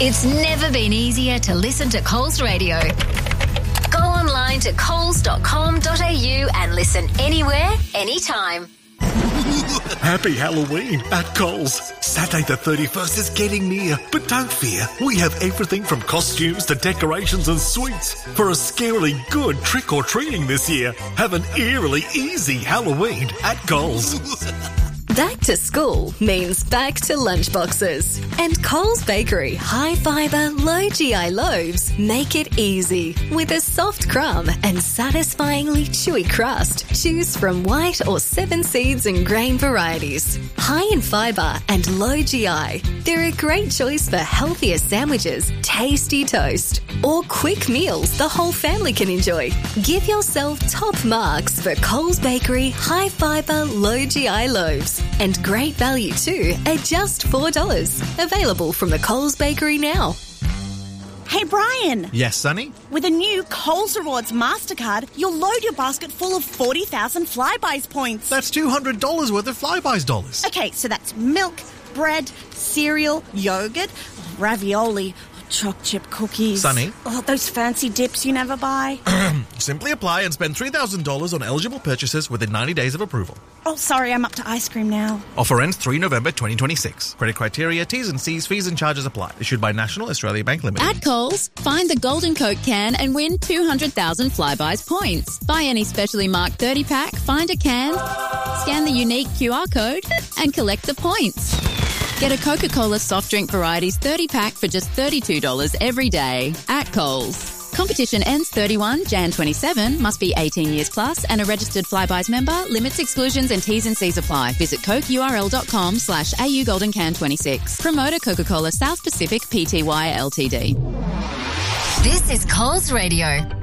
It's never been easier to listen to Coles Radio. Go online to coles.com.au and listen anywhere, anytime. Happy Halloween at Coles. Saturday the 31st is getting near, but don't fear. We have everything from costumes to decorations and sweets for a scarily good trick-or-treating this year. Have an eerily easy Halloween at Coles. Back to school means back to lunchboxes. And Coles Bakery high fibre, low GI loaves make it easy. With a soft crumb and satisfyingly chewy crust, choose from white or 7 seeds and grain varieties. High in fibre and low GI, they're a great choice for healthier sandwiches, tasty toast, or quick meals the whole family can enjoy. Give yourself top marks for Coles Bakery high fibre, low GI loaves. And great value too at just $4. Available from the Coles Bakery now. Hey, Brian. Yes, Sonny? With a new Coles Rewards MasterCard, you'll load your basket full of 40,000 Flybuys points. That's $200 worth of Flybuys dollars. Okay, so that's milk, bread, cereal, yogurt, ravioli, choc chip cookies. Sonny? Oh, those fancy dips you never buy. Simply apply and spend $3,000 on eligible purchases within 90 days of approval. Oh, sorry, I'm up to ice cream now. Offer ends 3 November 2026. Credit criteria, T's and C's, fees and charges apply. Issued by National Australia Bank Limited. At Coles, find the Golden Coke can and win 200,000 Flybuys points. Buy any specially marked 30-pack, find a can, scan the unique QR code, and collect the points. Get a Coca-Cola soft drink varieties 30-pack for just $32 every day at Coles. Competition ends 31 Jan 27. Must be 18 years plus and a registered Flybuys member. Limits, exclusions and T's and C's apply. Visit cokeurl.com/AU Golden Can 26. Promoter Coca-Cola South Pacific Pty Ltd. This is Coles Radio.